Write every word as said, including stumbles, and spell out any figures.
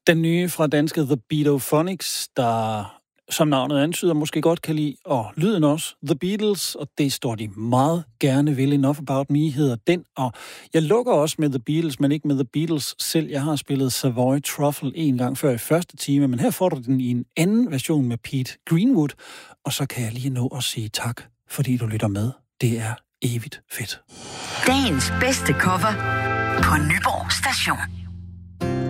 Den nye fra danske The Beatophonics, der som navnet antyder måske godt kan lide, og lyden også, The Beatles, og det står de meget gerne ved. Enough About Me hedder den, og jeg lukker også med The Beatles, men ikke med The Beatles selv. Jeg har spillet Savoy Truffle en gang før i første time, men her får du den i en anden version med Pete Greenwood, og så kan jeg lige nå at sige tak, fordi du lytter med. Det er evigt fedt. Dagens bedste cover på Nyborg Station.